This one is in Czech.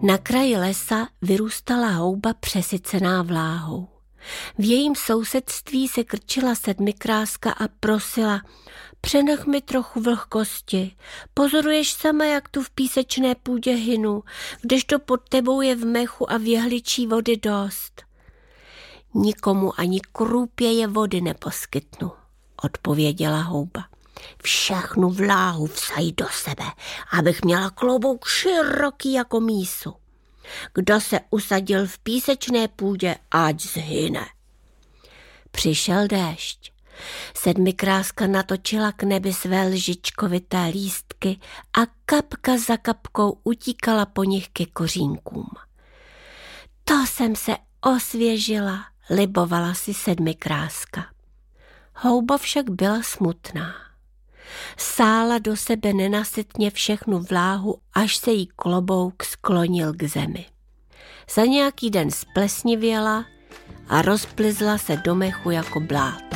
Na kraji lesa vyrůstala houba přesycená vláhou. V jejím sousedství se krčila sedmikráska a prosila: přenech mi trochu vlhkosti. Pozoruješ sama, jak tu v písečné půdě hynu, kdežto pod tebou je v mechu a v jehličí vody dost. Nikomu ani krůpěje vody neposkytnu, odpověděla houba. Všechnu vláhu vsaj do sebe, abych měla klobouk široký jako mísu. Kdo se usadil v písečné půdě, ať zhyne. Přišel déšť. Sedmikráska natočila k nebi své lžičkovité lístky a kapka za kapkou utíkala po nich ke kořínkům. To jsem se osvěžila, libovala si sedmikráska. Houba však byla smutná. Sála do sebe nenasytně všechnu vláhu, až se jí klobouk sklonil k zemi. Za nějaký den splesnivěla a rozplizla se do mechu jako bláto.